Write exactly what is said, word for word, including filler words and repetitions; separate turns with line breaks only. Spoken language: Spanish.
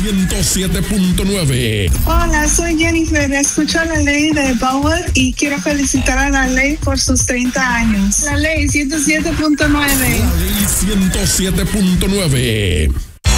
ciento siete punto nueve.
Hola, soy Jennifer. Escucho la ley de Bauer y quiero felicitar a la ley por sus treinta años. La ley ciento siete punto nueve.
La ley ciento siete punto nueve.